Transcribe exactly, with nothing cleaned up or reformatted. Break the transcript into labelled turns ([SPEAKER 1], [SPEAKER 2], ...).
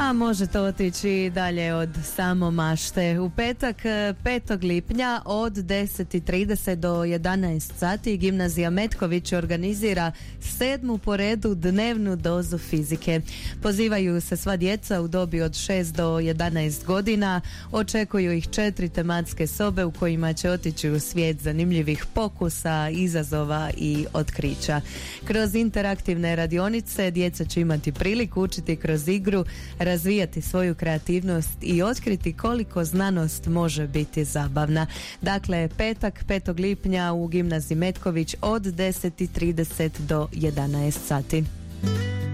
[SPEAKER 1] A možete otići dalje od samo mašte. U petak petog lipnja od deset i trideset do jedanaest sati Gimnazija Metković organizira sedmu po redu dnevnu dozu fizike. Pozivaju se sva djeca u dobi od šest do jedanaest godina. Očekuju ih četiri tematske sobe u kojima će otići u svijet zanimljivih pokusa, izazova i otkrića. Kroz interaktivne radionice djeca će imati priliku učiti kroz igru, razvijati svoju kreativnost i otkriti koliko znanost može biti zabavna. Dakle, petak petog lipnja u Gimnaziji Metković od deset i trideset do jedanaest sati.